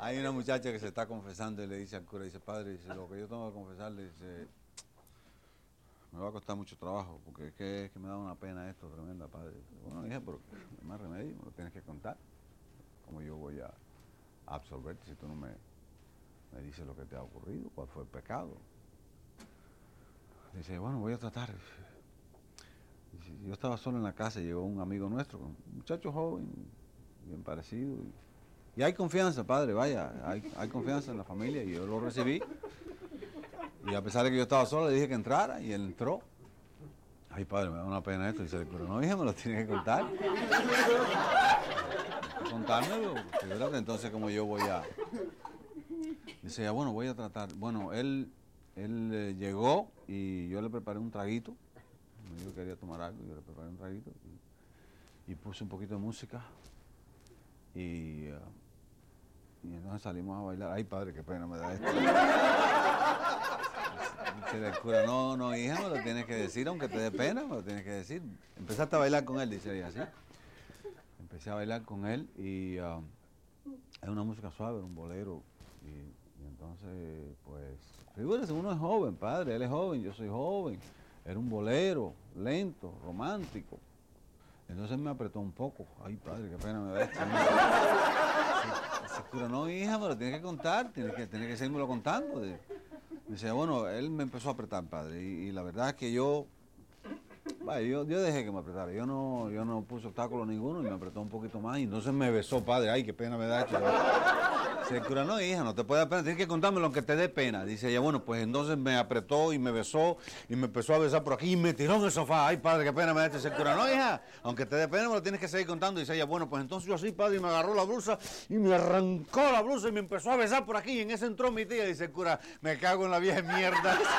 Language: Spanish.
Hay una muchacha que se está confesando y le dice al cura, dice, padre, dice, lo que yo tengo que confesarle, dice, me va a costar mucho trabajo, porque es que me da una pena esto tremenda, padre. Dice, bueno, hija, pero no hay más remedio, me lo tienes que contar. ¿Cómo yo voy a absorberte si tú no me dices lo que te ha ocurrido? ¿Cuál fue el pecado? Dice, bueno, voy a tratar. Dice, yo estaba solo en la casa y llegó un amigo nuestro, un muchacho joven, bien parecido. Y hay confianza, padre, vaya, hay confianza en la familia y yo lo recibí. Y a pesar de que yo estaba solo, le dije que entrara y él entró. Ay, padre, me da una pena esto. Dice, pero no, hija, me lo tienes que contar. Contármelo, fíjate, entonces como yo voy a... Dice, ya, bueno, voy a tratar. Bueno, él llegó y yo le preparé un traguito. Me dijo que quería tomar algo, yo le preparé un traguito y puse un poquito de música. Y entonces salimos a bailar. Ay, padre, qué pena me da esto. Dice el cura, no, hija, me lo tienes que decir, aunque te dé pena, me lo tienes que decir. Empezaste a bailar con él, dice ella, así. Empecé a bailar con él y es una música suave, un bolero. Y entonces, pues, figúrese, uno es joven, padre, él es joven, yo soy joven. Era un bolero, lento, romántico. Entonces me apretó un poco. Ay, padre, qué pena me da esto. Dice, cura, no, hija, me lo tienes que contar, tienes que seguirme contando. Dice, bueno, él me empezó a apretar, padre, y la verdad es que yo dejé que me apretara, yo no puse obstáculo ninguno y me apretó un poquito más y entonces me besó, padre, ay, qué pena me da esto. Dice el cura, no, hija, no te puede dar pena, tienes que contármelo aunque te dé pena. Dice ella, bueno, pues entonces me apretó y me besó y me empezó a besar por aquí y me tiró en el sofá. Ay, padre, qué pena me da esto. Dice el cura, no, hija, aunque te dé pena me lo tienes que seguir contando. Dice ella, bueno, pues entonces yo así, padre, y me agarró la blusa y me arrancó la blusa y me empezó a besar por aquí y en ese entró mi tía. Dice el cura, me cago en la vieja mierda.